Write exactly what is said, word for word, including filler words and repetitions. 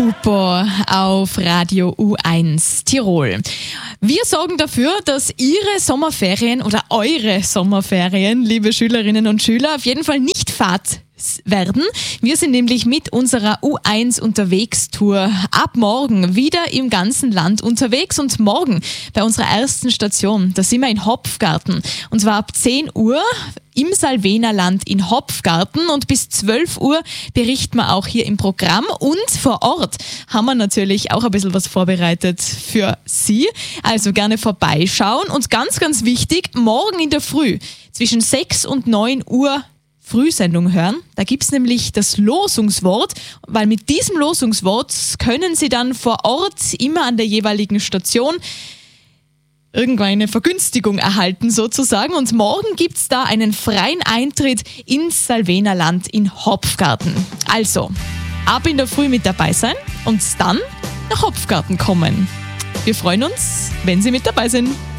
Super auf Radio U eins Tirol. Wir sorgen dafür, dass Ihre Sommerferien oder eure Sommerferien, liebe Schülerinnen und Schüler, auf jeden Fall nicht fad werden. Wir sind nämlich mit unserer U eins Unterwegs-Tour ab morgen wieder im ganzen Land unterwegs und morgen bei unserer ersten Station, da sind wir in Hopfgarten und zwar ab zehn Uhr im Salvenerland in Hopfgarten und bis zwölf Uhr berichten wir auch hier im Programm und vor Ort haben wir natürlich auch ein bisschen was vorbereitet für Sie. Also gerne vorbeischauen und ganz, ganz wichtig, morgen in der Früh zwischen sechs und neun Uhr Frühsendung hören. Da gibt es nämlich das Losungswort, weil mit diesem Losungswort können Sie dann vor Ort immer an der jeweiligen Station irgendwann eine Vergünstigung erhalten sozusagen. Und morgen gibt es da einen freien Eintritt ins Salvenerland in Hopfgarten. Also, ab in der Früh mit dabei sein und dann nach Hopfgarten kommen. Wir freuen uns, wenn Sie mit dabei sind.